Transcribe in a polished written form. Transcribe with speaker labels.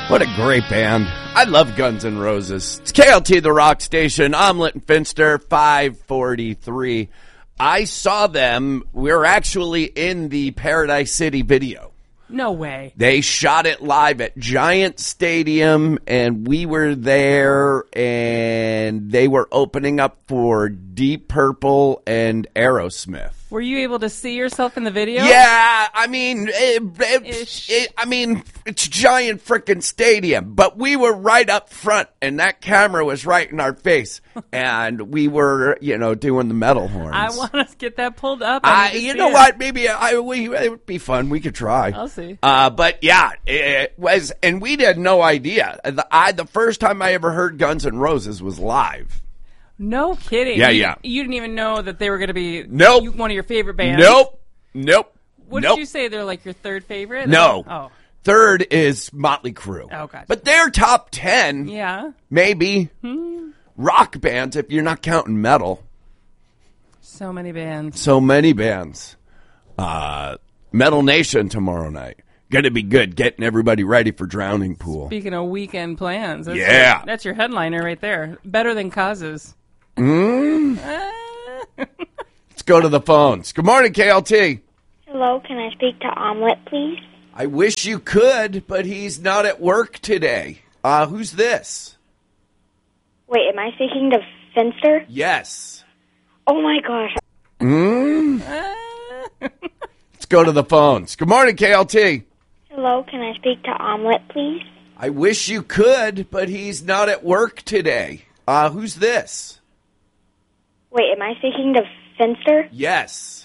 Speaker 1: What a great band. I love Guns N' Roses. It's KLT, the rock station. Omelet and Finster, 543. I saw them. We're actually in the Paradise City video.
Speaker 2: No way.
Speaker 1: They shot it live at Giant Stadium, and we were there, and they were opening up for Deep Purple and Aerosmith.
Speaker 2: Were you able to see yourself in the video?
Speaker 1: Yeah, I mean, it's Giant frickin' Stadium, but we were right up front, and that camera was right in our face, and we were, doing the metal horns.
Speaker 2: I want to get that pulled up.
Speaker 1: You know what? Maybe it would be fun. We could try.
Speaker 2: I'll see.
Speaker 1: But yeah, it was, and we had no idea. The first time I ever heard Guns N' Roses was live.
Speaker 2: No kidding.
Speaker 1: Yeah.
Speaker 2: You didn't even know that they were going to be one of your favorite bands?
Speaker 1: Nope.
Speaker 2: What did you say? They're like your third favorite?
Speaker 1: No.
Speaker 2: Oh.
Speaker 1: Third is Motley Crue.
Speaker 2: Oh, gotcha.
Speaker 1: But they're top 10.
Speaker 2: Yeah.
Speaker 1: Maybe. Rock bands, if you're not counting metal.
Speaker 2: So many bands.
Speaker 1: Metal Nation tomorrow night. Gonna be good. Getting everybody ready for Drowning Pool.
Speaker 2: Speaking of weekend plans. That's your headliner right there. Better than Causes.
Speaker 1: Let's go to the phones. Good morning, KLT.
Speaker 3: Hello, can I speak to Omelet, please?
Speaker 1: I wish you could, but he's not at work today. Who's this?
Speaker 3: Wait, am I speaking to Finster?
Speaker 1: Yes.
Speaker 3: Oh my gosh.
Speaker 1: Let's go to the phones. Good morning, KLT.
Speaker 3: Hello, can I speak to Omelet, please?
Speaker 1: I wish you could, but he's not at work today. Who's this?
Speaker 3: Wait, am I speaking to Finster?
Speaker 1: Yes.